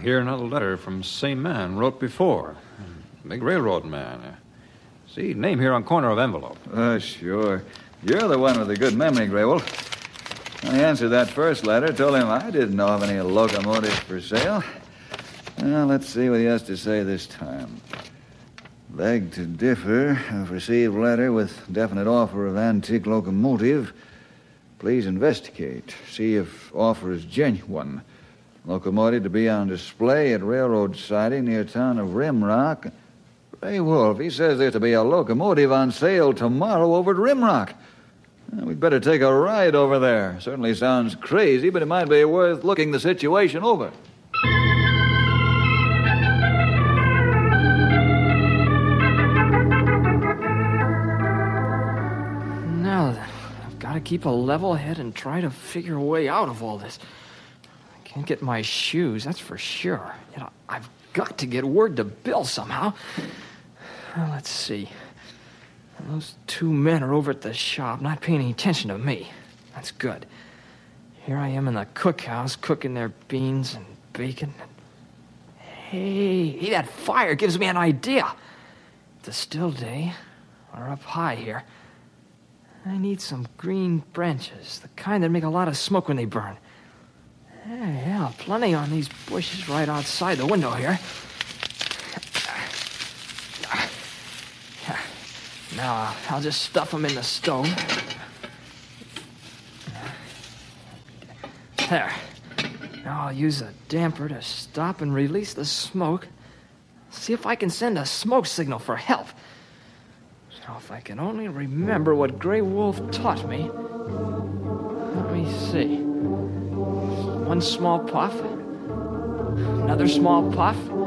Here another letter from same man wrote before. Big railroad man. See, name here on corner of envelope. Sure. You're the one with the good memory, Grable. I answered that first letter, told him I didn't know of any locomotives for sale. Well, let's see what he has to say this time. Beg to differ. I've received letter with definite offer of antique locomotive. Please investigate. See if offer is genuine. Locomotive to be on display at railroad siding near town of Rimrock. Hey, Wolf, he says there's to be a locomotive on sale tomorrow over at Rimrock. We'd better take a ride over there. Certainly sounds crazy, but it might be worth looking the situation over. Now then, I've got to keep a level head and try to figure a way out of all this. I can't get my shoes, that's for sure. Yet I've got to get word to Bill somehow. Well, let's see. Those two men are over at the shop, not paying any attention to me. That's good. Here I am in the cookhouse, cooking their beans and bacon. Hey, that fire gives me an idea. It's a still day. We're up high here. I need some green branches, the kind that make a lot of smoke when they burn. Yeah, plenty on these bushes right outside the window here. Now, I'll just stuff them in the stove. There. Now I'll use a damper to stop and release the smoke. See if I can send a smoke signal for help. Now, if I can only remember what Grey Wolf taught me. Let me see. One small puff. Another small puff.